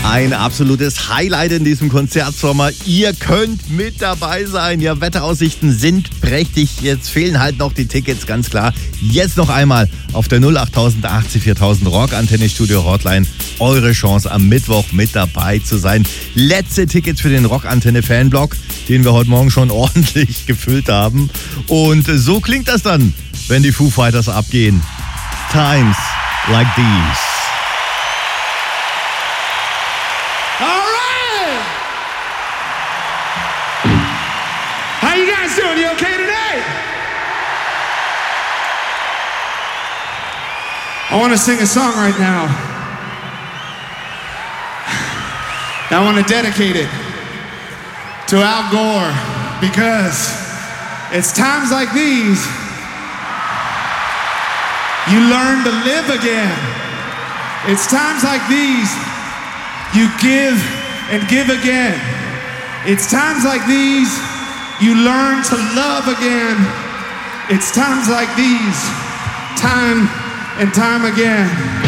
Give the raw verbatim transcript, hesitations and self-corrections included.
Ein absolutes Highlight in diesem Konzertsommer. Ihr könnt mit dabei sein. Ja, Wetteraussichten sind prächtig. Jetzt fehlen halt noch die Tickets, ganz klar. Jetzt noch einmal auf der null acht null acht vier tausend Rock Antenne Studio Hotline. Eure Chance am Mittwoch mit dabei zu sein. Letzte Tickets für den Rock Antenne Fanblock, den wir heute Morgen schon ordentlich gefüllt haben. Und so klingt das dann, wenn die Foo Fighters abgehen. Times like these. All right! How you guys doing? You okay today? I want to sing a song right now. I want to dedicate it to Al Gore because it's times like these you learn to live again. It's times like these you give and give again. It's times like these you learn to love again. It's times like these, time and time again.